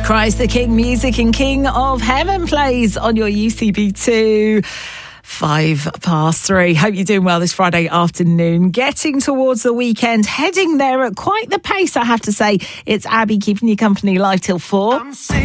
Christ the King music and King of Heaven plays on your UCB2. 3:05. Hope you're doing well this Friday afternoon. Getting towards the weekend, heading there at quite the pace, I have to say. It's Abby keeping you company live till 4.